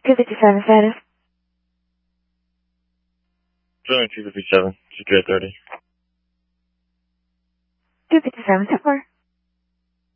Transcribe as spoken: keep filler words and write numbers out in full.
two fifty-seven status. Showing two fifty-seven, G K thirty. two fifty-seven, so far.